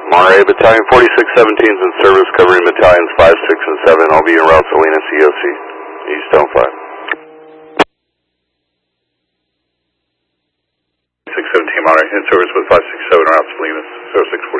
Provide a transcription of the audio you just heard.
Monterey Battalion 4617 is in service covering battalions 5, 6, and 7. I'll be en route Salinas EOC. Eastbound 5. 617 Monterey in service with 567 en route Salinas 0640.